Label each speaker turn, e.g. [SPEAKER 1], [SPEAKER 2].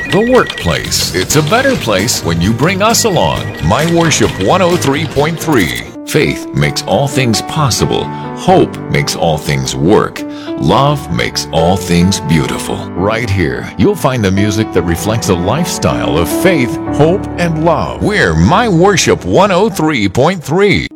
[SPEAKER 1] The workplace. It's a better place when you bring us along. My Worship 103.3. Faith makes all things possible. Hope makes all things work. Love makes all things beautiful. Right here, you'll find the music that reflects a lifestyle of faith, hope, and love. We're My Worship 103.3.